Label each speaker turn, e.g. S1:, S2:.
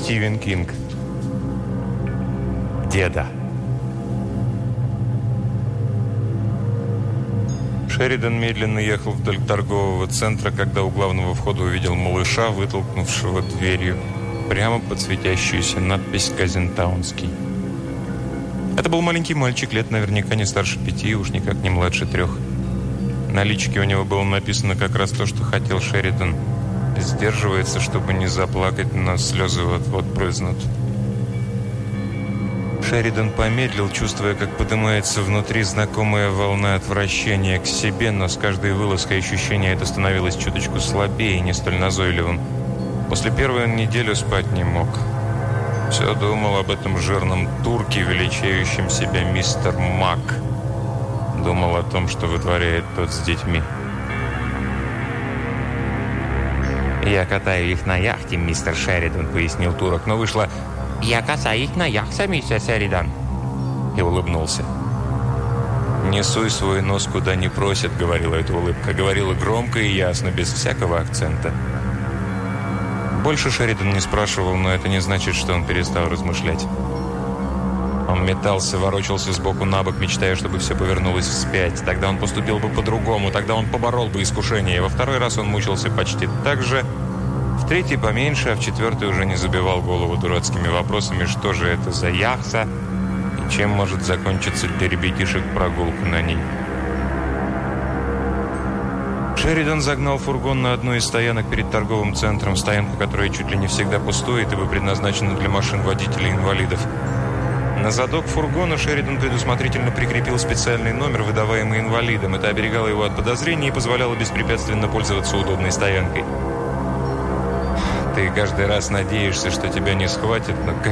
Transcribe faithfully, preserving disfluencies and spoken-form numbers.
S1: Стивен Кинг. Деда. Шеридан медленно ехал вдоль торгового центра, когда у главного входа увидел малыша, вытолкнувшего дверью прямо под светящуюся надпись «Казентаунский». Это был маленький мальчик, лет наверняка не старше пяти, уж никак не младше трех. На личике у него было написано как раз то, что хотел Шеридан. Сдерживается, чтобы не заплакать, но слезы вот-вот брызнут. Шеридан помедлил, чувствуя, как поднимается внутри знакомая волна отвращения к себе, но с каждой вылазкой ощущение это становилось чуточку слабее и не столь назойливым. После первой он неделю спать не мог. Все думал об этом жирном турке, величающем себя мистер Мак. Думал о том, что вытворяет тот с детьми. «Я катаю их на яхте, мистер Шеридан», — пояснил турок, но вышло «Я катаю их на яхте, мистер Шеридан», и улыбнулся. «Не суй свой нос куда не просят», — говорила эта улыбка. Говорила громко и ясно, без всякого акцента. Больше Шеридан не спрашивал, но это не значит, что он перестал размышлять. Он метался, ворочался сбоку на бок, мечтая, чтобы все повернулось вспять. Тогда он поступил бы по-другому, тогда он поборол бы искушение. Во второй раз он мучился почти так же, в третий поменьше, а в четвертый уже не забивал голову дурацкими вопросами, что же это за яхта и чем может закончиться для ребятишек прогулка на ней. Шеридан загнал фургон на одну из стоянок перед торговым центром, стоянку, которая чуть ли не всегда пустует, ибо предназначена для машин водителей-инвалидов. На задок фургона Шеридан предусмотрительно прикрепил специальный номер, выдаваемый инвалидам. Это оберегало его от подозрений и позволяло беспрепятственно пользоваться удобной стоянкой. Ты каждый раз надеешься, что тебя не схватят, но